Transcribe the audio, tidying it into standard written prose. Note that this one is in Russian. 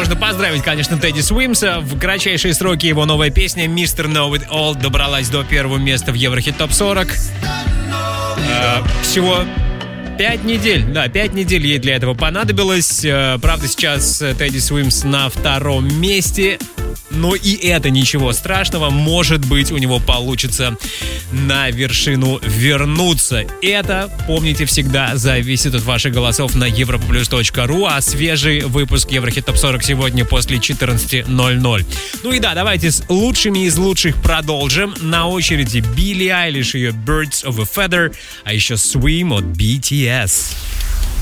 Нужно поздравить, конечно, Тедди Суимса. В кратчайшие сроки его новая песня «Mr. Know It All» добралась до первого места в Еврохит Топ 40. Всего 5 недель. Да, 5 недель ей для этого понадобилось. Правда, сейчас Тедди Суимс на втором месте. Но и это ничего страшного. Может быть, у него получится на вершину вернуться. Это, помните, всегда зависит от ваших голосов на europaplus.ru. А свежий выпуск Еврохит Топ 40 сегодня после 14:00. Ну и да, давайте с лучшими из лучших продолжим. На очереди Билли Айлиш и ее Birds of a Feather, а еще Swim от BTS.